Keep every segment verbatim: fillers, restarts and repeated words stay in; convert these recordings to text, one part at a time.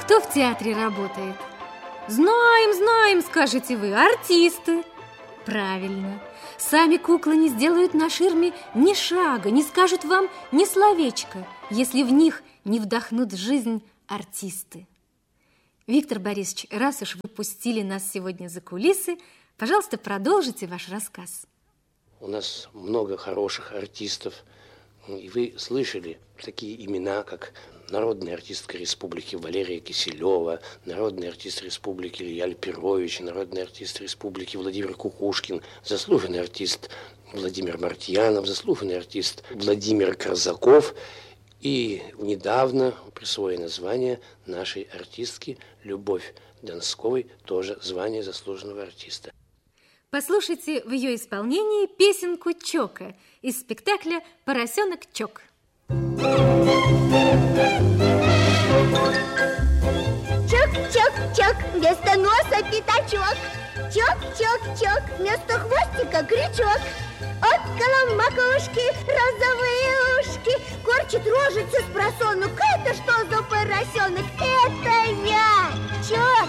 Кто в театре работает? Знаем, знаем, скажете вы, артисты. Правильно. Сами куклы не сделают на ширме ни шага, не скажут вам ни словечка, если в них не вдохнут жизнь артисты. Виктор Борисович, раз уж вы пустили нас сегодня за кулисы, пожалуйста, продолжите ваш рассказ. У нас много хороших артистов, и вы слышали такие имена, как народная артистка республики Валерия Киселева, народный артист республики Илья Альпирович, народный артист республики Владимир Кукушкин, заслуженный артист Владимир Мартьянов, заслуженный артист Владимир Корзаков. И недавно присвоено звание нашей артистки Любовь Донсковой, тоже звание заслуженного артиста. Послушайте в ее исполнении песенку Чока из спектакля «Поросенок Чок». Чок-чок-чок, вместо носа пятачок. Чок-чок-чок, вместо хвостика крючок. От макушки розовые ушки, корчит рожицу с просонок. Это что за поросенок? Это я, Чок.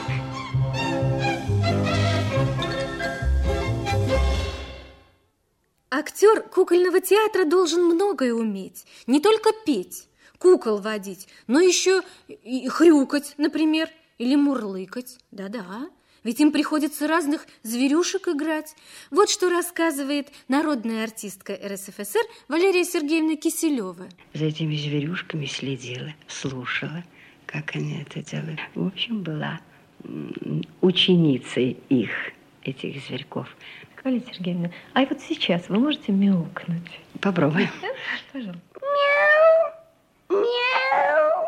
Актер кукольного театра должен многое уметь. Не только петь, кукол водить, но еще и хрюкать, например, или мурлыкать. Да-да, ведь им приходится разных зверюшек играть. Вот что рассказывает народная артистка эр эс эф эс эр Валерия Сергеевна Киселева. За этими зверюшками следила, слушала, как они это делают. В общем, была ученицей их, этих зверьков. Валерия Сергеевна, а вот сейчас вы можете мяукнуть? Попробуй. Пожалуйста. Мяу, мяу.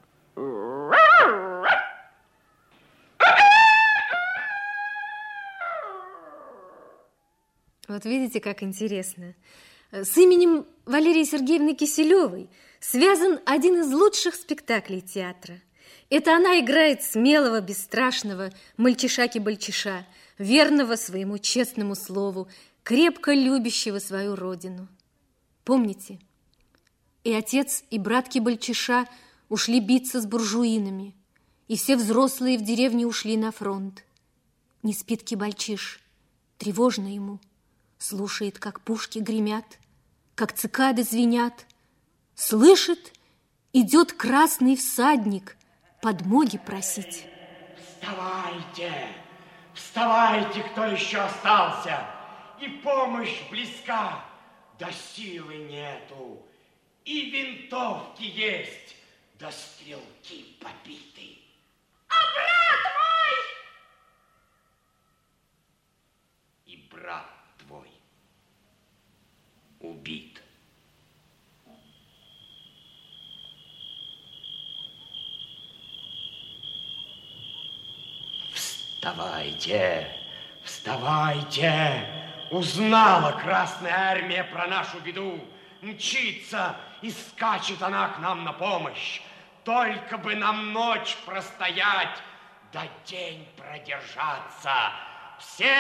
Вот видите, как интересно. С именем Валерии Сергеевны Киселевой связан один из лучших спектаклей театра. Это она играет смелого, бесстрашного мальчиша-кибальчиша, верного своему честному слову, крепко любящего свою родину. Помните, и отец, и брат Кибальчиша ушли биться с буржуинами, и все взрослые в деревне ушли на фронт. Не спит Кибальчиш, тревожно ему, слушает, как пушки гремят, как цикады звенят, слышит, идет красный всадник подмоги просить. Вставайте! Вставайте, кто еще остался, и помощь близка, да силы нету, и винтовки есть, да стрелки побиты. А брат мой? И брат твой убит. Вставайте, вставайте! Узнала Красная Армия про нашу беду. Мчится и скачет она к нам на помощь. Только бы нам ночь простоять, да день продержаться. Все